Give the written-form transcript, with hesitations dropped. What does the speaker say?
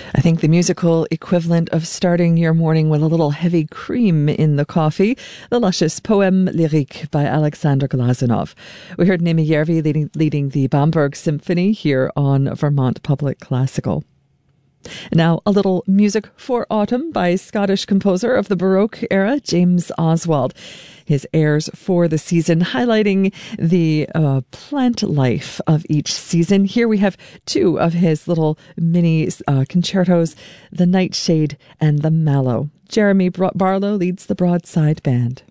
I think the musical equivalent of starting your morning with a little heavy cream in the coffee, the luscious Poème Lyrique by Alexander Glazunov. We heard Nimi Järvi leading the Bamberg Symphony here on Vermont Public Classical. Now, a little music for autumn by Scottish composer of the Baroque era, James Oswald. His airs for the season, highlighting the plant life of each season. Here we have two of his little mini concertos, The Nightshade and The Mallow. Jeremy Barlow leads the Broadside Band.